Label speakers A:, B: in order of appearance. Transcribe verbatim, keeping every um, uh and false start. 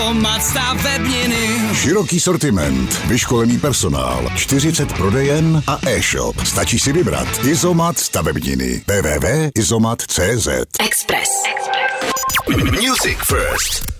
A: Izomat stavebniny.
B: Široký sortiment, vyškolený personál, čtyřicet prodejen a e-shop. Stačí si vybrat. Izomat stavebniny. w w w tečka izomat tečka cz.
C: Express.
D: Music First.